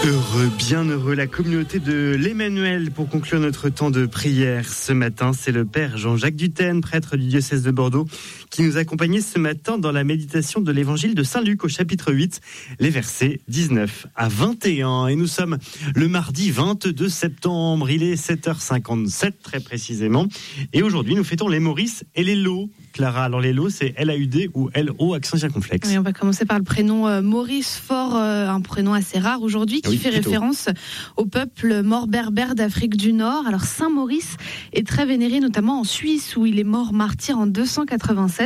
Heureux, bien heureux, la communauté de l'Emmanuel pour conclure notre temps de prière ce matin. C'est le Père Jean-Jacques Dutène, prêtre du diocèse de Bordeaux, qui nous accompagnait ce matin dans la méditation de l'évangile de Saint-Luc au chapitre 8, les versets 19 à 21. Et nous sommes le mardi 22 septembre, il est 7h57 très précisément. Et aujourd'hui, nous fêtons les Maurice et les Lo. Clara, alors les Lo, c'est L-A-U-D ou L-O, accent circonflexe. Oui, on va commencer par le prénom Maurice, fort un prénom assez rare aujourd'hui, qui fait référence au peuple mort berbère d'Afrique du Nord. Alors Saint Maurice est très vénéré, notamment en Suisse, où il est mort martyr en 287.